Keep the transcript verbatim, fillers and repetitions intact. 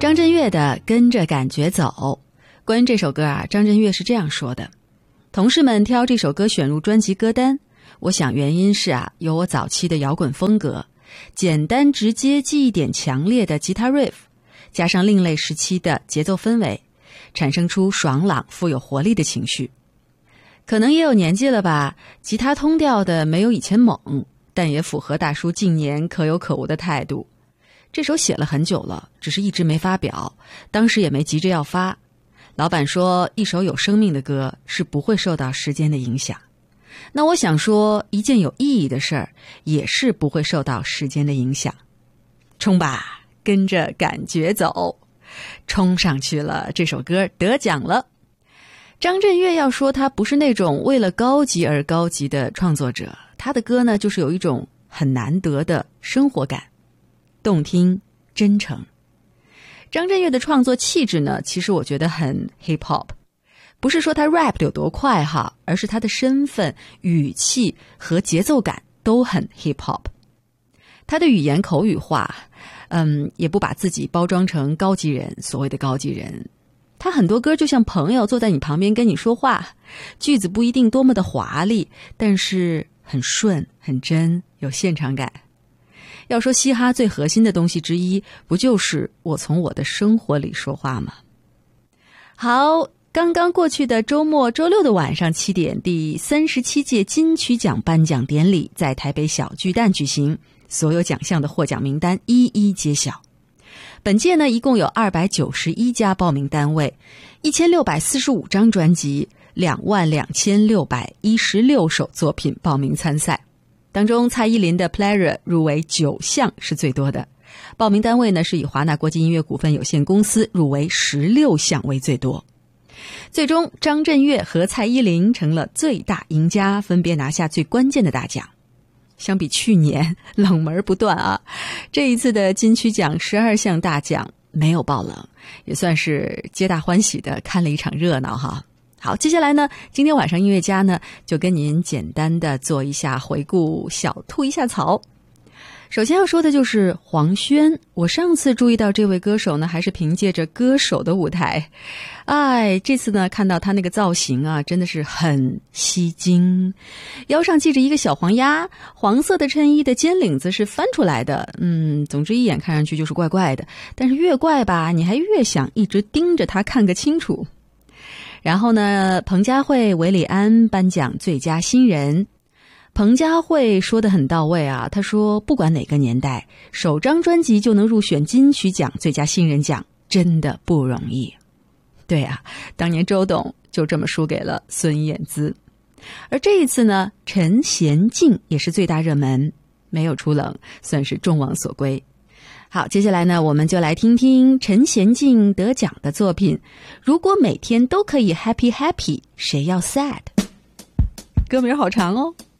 张震岳的《跟着感觉走》，关于这首歌啊，张震岳是这样说的：同事们挑这首歌选入专辑歌单，我想原因是啊，有我早期的摇滚风格，简单直接、记忆点强烈的吉他 riff， 加上另类时期的节奏氛围，产生出爽朗、富有活力的情绪。可能也有年纪了吧，吉他通调的没有以前猛，但也符合大叔近年可有可无的态度。这首写了很久了，只是一直没发表，当时也没急着要发。老板说，一首有生命的歌是不会受到时间的影响。那我想说，一件有意义的事儿也是不会受到时间的影响。冲吧，跟着感觉走，冲上去了，这首歌得奖了。张震岳要说他不是那种为了高级而高级的创作者，他的歌呢就是有一种很难得的生活感，动听真诚。张震岳的创作气质呢，其实我觉得很 hip hop， 不是说他 rap 的有多快哈，而是他的身份、语气和节奏感都很 hip hop。他的语言口语化，嗯，也不把自己包装成高级人，所谓的高级人。他很多歌就像朋友坐在你旁边跟你说话，句子不一定多么的华丽，但是很顺、很真，有现场感。要说嘻哈最核心的东西之一，不就是我从我的生活里说话吗？好，刚刚过去的周末周六的晚上七点，第三十七届金曲奖颁奖典礼在台北小巨蛋举行，所有奖项的获奖名单一一揭晓。本届呢，一共有二百九十一家报名单位，一千六百四十五张专辑，两万两千六百一十六首作品报名参赛。当中蔡依林的 Pleasure 入围九项是最多的，报名单位呢是以华纳国际音乐股份有限公司入围十六项为最多。最终张震岳和蔡依林成了最大赢家，分别拿下最关键的大奖。相比去年冷门不断啊，这一次的金曲奖十二项大奖没有爆冷，也算是皆大欢喜的看了一场热闹哈。好，接下来呢，今天晚上音乐家呢就跟您简单的做一下回顾，小吐一下槽。首先要说的就是黄轩，我上次注意到这位歌手呢，还是凭借着歌手的舞台，哎，这次呢看到他那个造型啊，真的是很吸睛，腰上系着一个小黄鸭，黄色的衬衣的尖领子是翻出来的，嗯，总之一眼看上去就是怪怪的，但是越怪吧，你还越想一直盯着他看个清楚。然后呢，彭佳慧、韦礼安颁奖最佳新人。彭佳慧说得很到位啊，她说不管哪个年代，首张专辑就能入选金曲奖最佳新人奖，真的不容易。对啊，当年周董就这么输给了孙燕姿。而这一次呢，陈娴静也是最大热门，没有出冷，算是众望所归。好，接下来呢，我们就来听听陈娴静得奖的作品。如果每天都可以 happy happy， 谁要 sad？ 歌名好长哦。